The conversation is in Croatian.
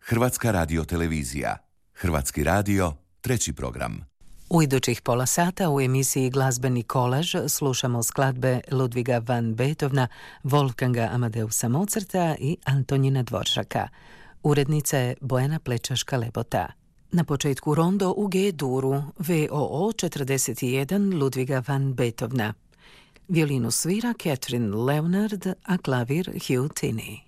Hrvatska radiotelevizija. Hrvatski radio, treći program. U idućih pola sata u emisiji Glazbeni kolaž slušamo skladbe Ludviga van Beethovena, Wolfganga Amadeusa Mozarta i Antonina Dvoržaka. Urednica je Bojana Plečaška-Lebota. Na početku rondo u G-duru VOO 41 Ludviga van Beethovena. Violinu svira Catherine Leonard, a klavir Hugh Tinney.